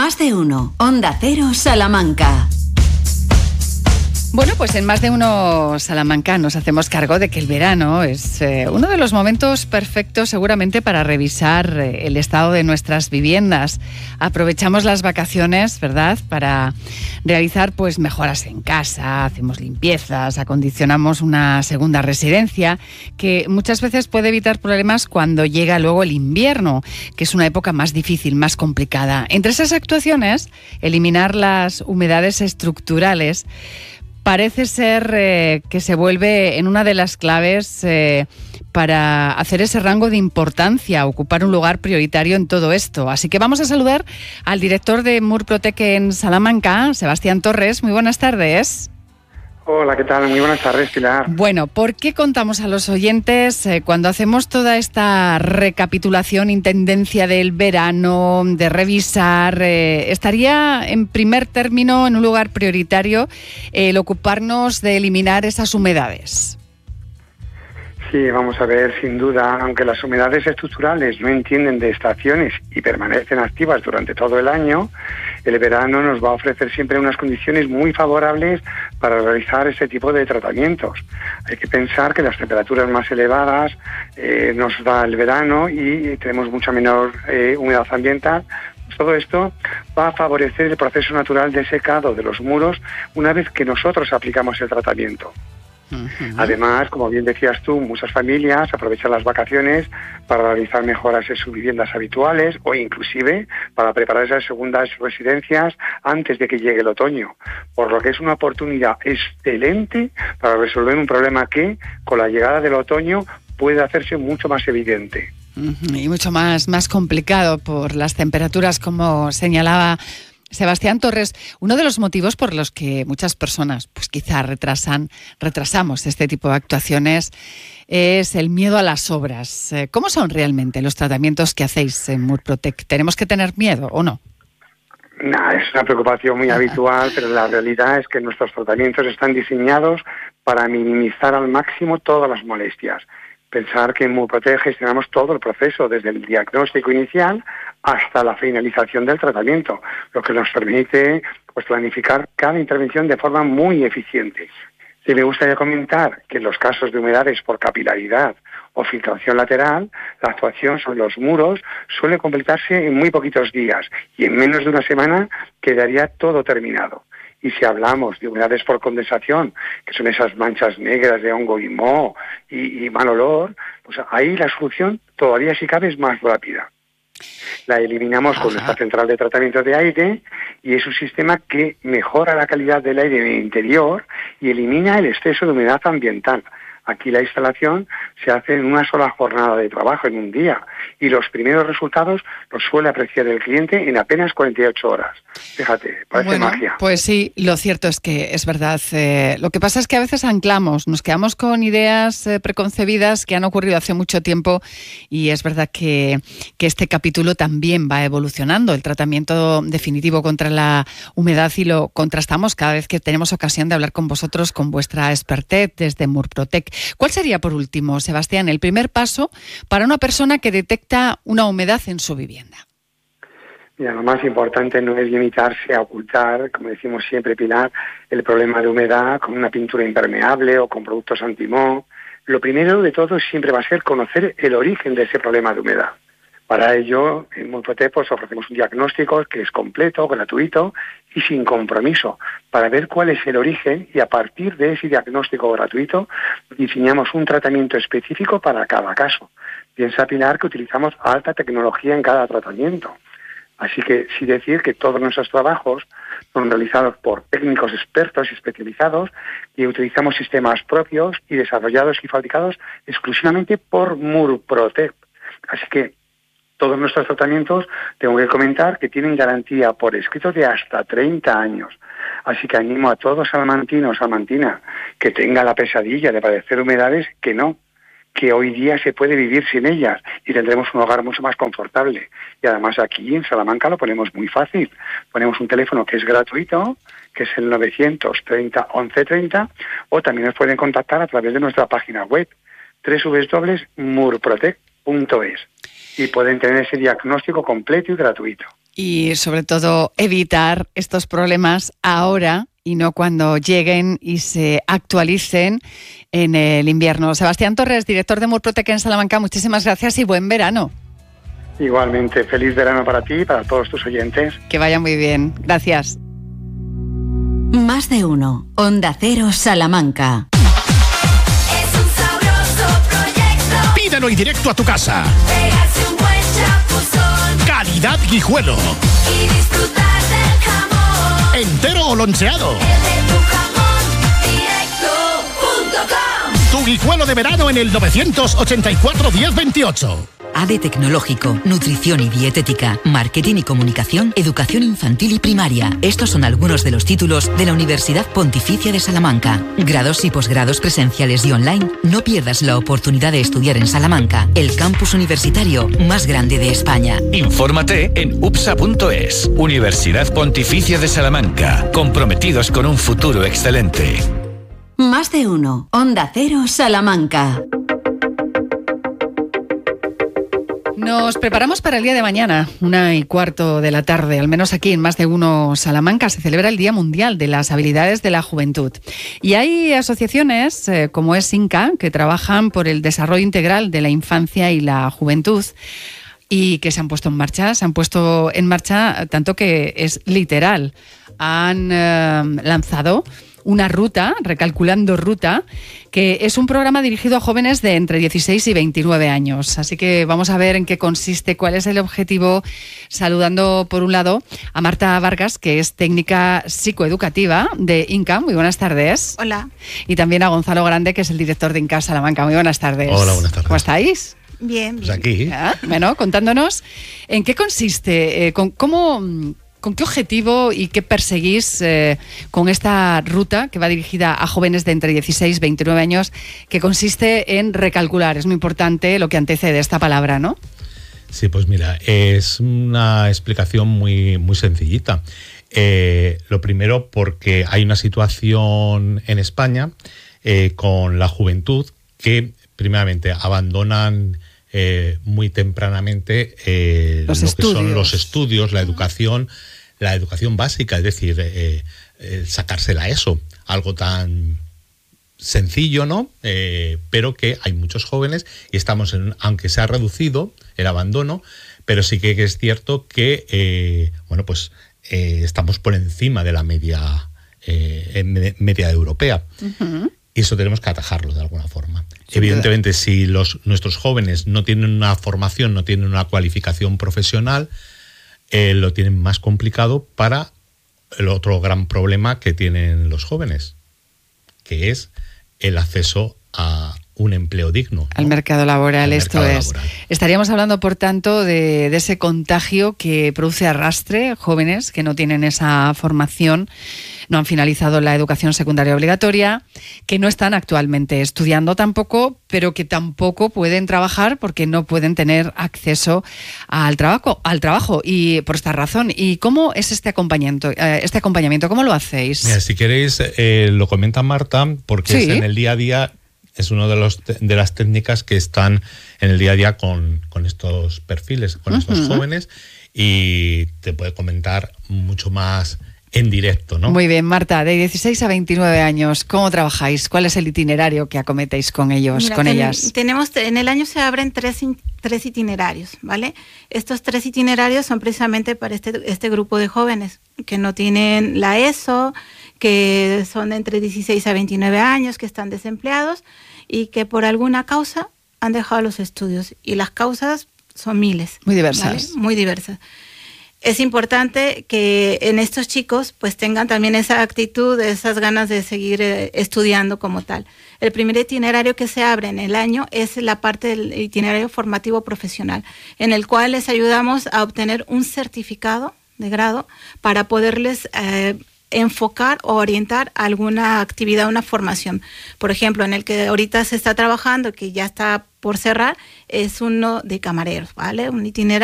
Más de uno. Onda Cero, Salamanca. Bueno, pues en Más de uno Salamanca nos hacemos cargo de que el verano es uno de los momentos perfectos seguramente para revisar el estado de nuestras viviendas. Aprovechamos las vacaciones, ¿verdad?, para realizar pues mejoras en casa, hacemos limpiezas, acondicionamos una segunda residencia, que muchas veces puede evitar problemas cuando llega luego el invierno, que es una época más difícil, más complicada. Entre esas actuaciones, eliminar las humedades estructurales parece ser que se vuelve en una de las claves para hacer ese rango de importancia, ocupar un lugar prioritario en todo esto. Así que vamos a saludar al director de Murprotec en Salamanca, Sebastián Torres. Muy buenas tardes. Hola, ¿qué tal? Muy buenas tardes, Pilar. Bueno, ¿por qué contamos a los oyentes cuando hacemos toda esta recapitulación y tendencia del verano, de revisar, estaría en primer término, en un lugar prioritario, el ocuparnos de eliminar esas humedades? Sí, vamos a ver, sin duda, aunque las humedades estructurales no entienden de estaciones y permanecen activas durante todo el año, el verano nos va a ofrecer siempre unas condiciones muy favorables para realizar este tipo de tratamientos. Hay que pensar que las temperaturas más elevadas nos da el verano y tenemos mucha menor humedad ambiental. Todo esto va a favorecer el proceso natural de secado de los muros una vez que nosotros aplicamos el tratamiento. Además, como bien decías tú, muchas familias aprovechan las vacaciones para realizar mejoras en sus viviendas habituales o inclusive para preparar esas segundas residencias antes de que llegue el otoño, por lo que es una oportunidad excelente para resolver un problema que, con la llegada del otoño, puede hacerse mucho más evidente. Y mucho más complicado por las temperaturas, como señalaba Sebastián Torres. Uno de los motivos por los que muchas personas pues quizá retrasamos este tipo de actuaciones es el miedo a las obras. ¿Cómo son realmente los tratamientos que hacéis en Murprotec? ¿Tenemos que tener miedo o no? Es una preocupación muy habitual, pero la realidad es que nuestros tratamientos están diseñados para minimizar al máximo todas las molestias. Pensar que en Murprotec gestionamos todo el proceso, desde el diagnóstico inicial hasta la finalización del tratamiento, lo que nos permite pues planificar cada intervención de forma muy eficiente. Sí me gustaría comentar que en los casos de humedades por capilaridad o filtración lateral, la actuación sobre los muros suele completarse en muy poquitos días y en menos de una semana quedaría todo terminado. Y si hablamos de humedades por condensación, que son esas manchas negras de hongo y moho y mal olor, pues ahí la solución todavía si cabe es más rápida. La eliminamos con nuestra central de tratamiento de aire y es un sistema que mejora la calidad del aire en el interior y elimina el exceso de humedad ambiental. Aquí la instalación se hace en una sola jornada de trabajo, en un día, y los primeros resultados los suele apreciar el cliente en apenas 48 horas. Fíjate, parece magia. Pues sí, lo cierto es que es verdad. Lo que pasa es que a veces nos quedamos con ideas preconcebidas que han ocurrido hace mucho tiempo y es verdad que este capítulo también va evolucionando. El tratamiento definitivo contra la humedad y lo contrastamos cada vez que tenemos ocasión de hablar con vosotros, con vuestra expertez desde Murprotec. ¿Cuál sería, por último, Sebastián, el primer paso para una persona que detecta una humedad en su vivienda? Mira, lo más importante no es limitarse a ocultar, como decimos siempre, Pilar, el problema de humedad con una pintura impermeable o con productos anti-moho. Lo primero de todo siempre va a ser conocer el origen de ese problema de humedad. Para ello, en Murprotec pues ofrecemos un diagnóstico que es completo, gratuito y sin compromiso, para ver cuál es el origen y a partir de ese diagnóstico gratuito diseñamos un tratamiento específico para cada caso. Piensa, Pilar, que utilizamos alta tecnología en cada tratamiento. Así que sí decir que todos nuestros trabajos son realizados por técnicos expertos y especializados y utilizamos sistemas propios y desarrollados y fabricados exclusivamente por Murprotec. Así que todos nuestros tratamientos, tengo que comentar que tienen garantía por escrito de hasta 30 años. Así que animo a todos salmantinos o salmantinas que tengan la pesadilla de padecer humedades, que no, que hoy día se puede vivir sin ellas y tendremos un hogar mucho más confortable. Y además aquí en Salamanca lo ponemos muy fácil. Ponemos un teléfono que es gratuito, que es el 930 1130, o también nos pueden contactar a través de nuestra página web, www.murprotec.es. Y pueden tener ese diagnóstico completo y gratuito. Y sobre todo evitar estos problemas ahora y no cuando lleguen y se actualicen en el invierno. Sebastián Torres, director de Murprotec en Salamanca, muchísimas gracias y buen verano. Igualmente, feliz verano para ti y para todos tus oyentes. Que vaya muy bien. Gracias. Más de uno. Onda Cero Salamanca. Es un sabroso proyecto. Pídelo y directo a tu casa. Pegarse un buen chapuzón. Calidad Guijuelo. Y disfrutar del jamón. ¿Entero o loncheado? El de tu jamón directo.com. Tu Guijuelo de verano en el 984 1028. ADE Tecnológico, Nutrición y Dietética, Marketing y Comunicación, Educación Infantil y Primaria. Estos son algunos de los títulos de la Universidad Pontificia de Salamanca. Grados y posgrados presenciales y online. No pierdas la oportunidad de estudiar en Salamanca, el campus universitario más grande de España. Infórmate en upsa.es. Universidad Pontificia de Salamanca. Comprometidos con un futuro excelente. Más de uno. Onda Cero Salamanca. Nos preparamos para el día de mañana, 1:15 de la tarde, al menos aquí en Más de Uno Salamanca, se celebra el Día Mundial de las Habilidades de la Juventud. Y hay asociaciones como es INCA, que trabajan por el desarrollo integral de la infancia y la juventud y que se han puesto en marcha tanto que es literal. Han lanzado una ruta, Recalculando Ruta, que es un programa dirigido a jóvenes de entre 16 y 29 años. Así que vamos a ver en qué consiste, cuál es el objetivo, saludando por un lado a Marta Vargas, que es técnica psicoeducativa de INCA. Muy buenas tardes. Hola. Y también a Gonzalo Grande, que es el director de INCA Salamanca. Muy buenas tardes. Hola, buenas tardes. ¿Cómo estáis? Bien. Pues aquí. Bueno, contándonos en qué consiste, ¿con qué objetivo y qué perseguís con esta ruta que va dirigida a jóvenes de entre 16 y 29 años, que consiste en recalcular? Es muy importante lo que antecede esta palabra, ¿no? Sí, pues mira, es una explicación muy, muy sencillita. Lo primero, porque hay una situación en España con la juventud que, primeramente, abandonan muy tempranamente lo que son los estudios, la educación básica, es decir, sacarse la ESO, algo tan sencillo, ¿no? Pero que hay muchos jóvenes y estamos aunque se ha reducido el abandono, pero sí que es cierto que estamos por encima de la media europea. Uh-huh. Y eso tenemos que atajarlo de alguna forma. Evidentemente, si nuestros jóvenes no tienen una formación, no tienen una cualificación profesional, lo tienen más complicado para el otro gran problema que tienen los jóvenes, que es el acceso a un empleo digno, ¿no? Al mercado laboral, Estaríamos hablando, por tanto, de ese contagio que produce arrastre, jóvenes que no tienen esa formación, no han finalizado la educación secundaria obligatoria, que no están actualmente estudiando tampoco, pero que tampoco pueden trabajar porque no pueden tener acceso al trabajo y por esta razón. ¿Y cómo es este acompañamiento? ¿Cómo lo hacéis? Mira, si queréis, lo comenta Marta, porque ¿sí? Es en el día a día. Es una de las técnicas que están en el día a día con estos perfiles, con estos jóvenes, y te puede comentar mucho más en directo, ¿no? Muy bien, Marta, de 16 a 29 años, ¿cómo trabajáis? ¿Cuál es el itinerario que acometéis con ellos, con ellas? En el año se abren tres itinerarios, ¿vale? Estos 3 itinerarios son precisamente para este grupo de jóvenes que no tienen la ESO, que son de entre 16 a 29 años, que están desempleados y que por alguna causa han dejado los estudios. Y las causas son miles. Muy diversas. ¿Vale? Muy diversas. Es importante que en estos chicos pues tengan también esa actitud, esas ganas de seguir estudiando como tal. El primer itinerario que se abre en el año es la parte del itinerario formativo profesional, en el cual les ayudamos a obtener un certificado de grado para poderles enfocar o orientar a alguna actividad, una formación. Por ejemplo, en el que ahorita se está trabajando, que ya está por cerrar, es uno de camareros, ¿vale? Un itinerario